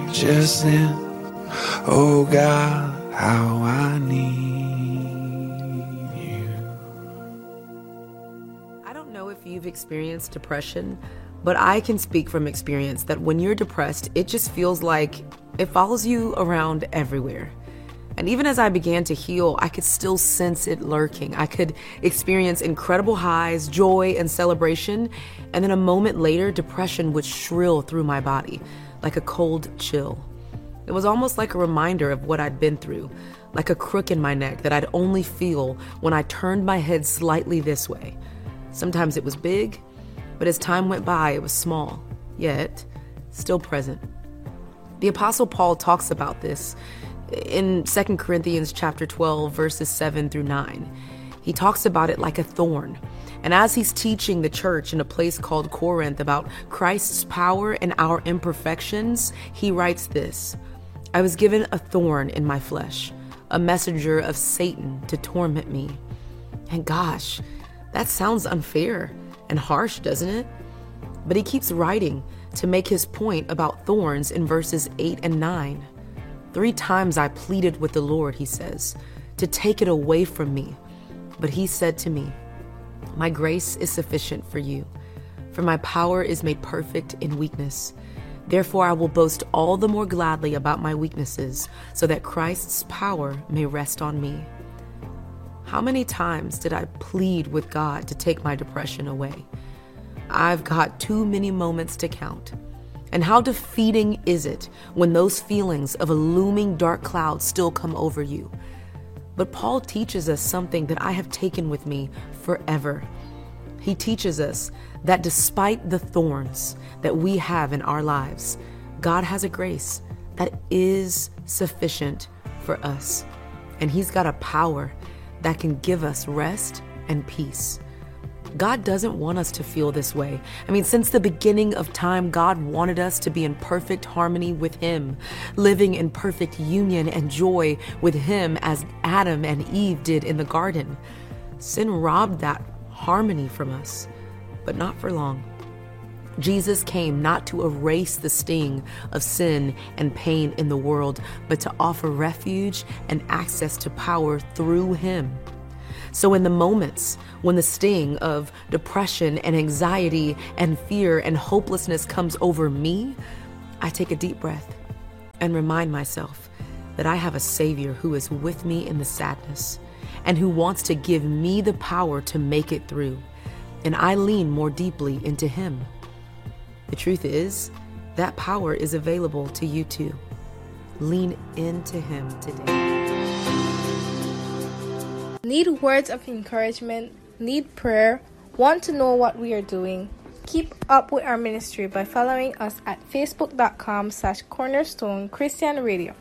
just then. Oh God, how I need you. I don't know if you've experienced depression, but I can speak from experience that when you're depressed, it just feels like it follows you around everywhere. And even as I began to heal, I could still sense it lurking. I could experience incredible highs, joy, and celebration. And then a moment later, depression would shrill through my body like a cold chill. It was almost like a reminder of what I'd been through, like a crook in my neck that I'd only feel when I turned my head slightly this way. Sometimes it was big, but as time went by, it was small, yet still present. The Apostle Paul talks about this in 2 Corinthians chapter 12, verses 7 through 9. He talks about it like a thorn. And as he's teaching the church in a place called Corinth about Christ's power and our imperfections, he writes this: I was given a thorn in my flesh, a messenger of Satan to torment me. And gosh, that sounds unfair and harsh, doesn't it? But he keeps writing to make his point about thorns in verses 8 and 9. 3 times I pleaded with the Lord, he says, to take it away from me. But he said to me, my grace is sufficient for you, for my power is made perfect in weakness. Therefore I will boast all the more gladly about my weaknesses, so that Christ's power may rest on me. How many times did I plead with God to take my depression away? I've got too many moments to count. And how defeating is it when those feelings of a looming dark cloud still come over you? But Paul teaches us something that I have taken with me forever. He teaches us that despite the thorns that we have in our lives, God has a grace that is sufficient for us. And he's got a power that can give us rest and peace. God doesn't want us to feel this way. I mean, since the beginning of time, God wanted us to be in perfect harmony with him, living in perfect union and joy with him as Adam and Eve did in the garden. Sin robbed that harmony from us, but not for long. Jesus came not to erase the sting of sin and pain in the world, but to offer refuge and access to power through him. So in the moments when the sting of depression and anxiety and fear and hopelessness comes over me, I take a deep breath and remind myself that I have a Savior who is with me in the sadness and who wants to give me the power to make it through. And I lean more deeply into him. The truth is, that power is available to you too. Lean into him today. Need words of encouragement, need prayer, want to know what we are doing? Keep up with our ministry by following us at facebook.com/Cornerstone Christian Radio,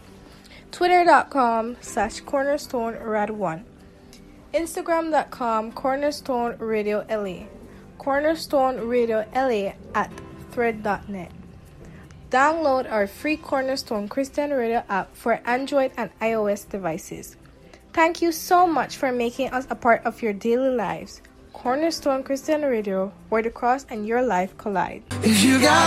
twitter.com/Cornerstone Rad1, instagram.com Cornerstone Radio LA, Cornerstone Radio LA at thread.net. Download our free Cornerstone Christian Radio app for Android and iOS devices. Thank you so much for making us a part of your daily lives. Cornerstone Christian Radio, where the cross and your life collide. If you got